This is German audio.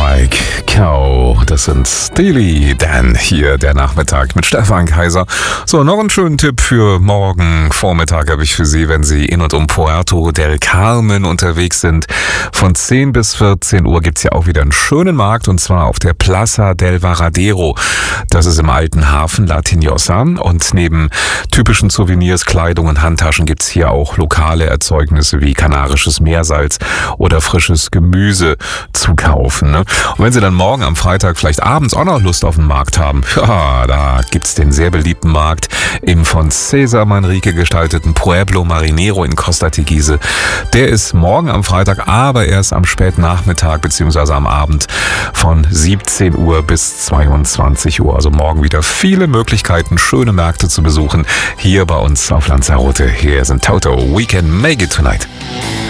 like cow. Das sind Steely Dan hier, der Nachmittag mit Stefan Kaiser. So, noch einen schönen Tipp für morgen Vormittag habe ich für Sie, wenn Sie in und um Puerto del Carmen unterwegs sind. Von 10 bis 14 Uhr gibt's ja auch wieder einen schönen Markt, und zwar auf der Plaza del Varadero. Das ist im alten Hafen La Tiñosa, und neben typischen Souvenirs, Kleidung und Handtaschen gibt's hier auch lokale Erzeugnisse wie kanarisches Meersalz oder frisches Gemüse zu kaufen. Ne? Und wenn Sie dann morgen am Freitag vielleicht abends auch noch Lust auf den Markt haben, ja, da gibt's den sehr beliebten Markt im von César Manrique gestalteten Pueblo Marinero in Costa Teguise. Der ist morgen am Freitag, aber erst am späten Nachmittag bzw. am Abend von 17 Uhr bis 22 Uhr. Also morgen wieder viele Möglichkeiten, schöne Märkte zu besuchen. Hier bei uns auf Lanzarote. Hier sind Toto. We can make it tonight.